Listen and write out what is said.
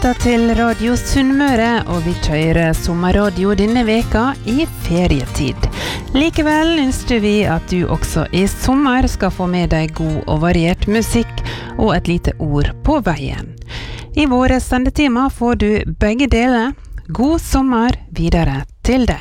lytter til Radio Sunnmøre, og vi kjører sommerradio denne veka i ferietid. Likevel ønsker vi at du også i sommer skal få med deg god og variert musikk og et lite ord på veien. I våre sendetimer får du begge deler. God sommer videre til deg.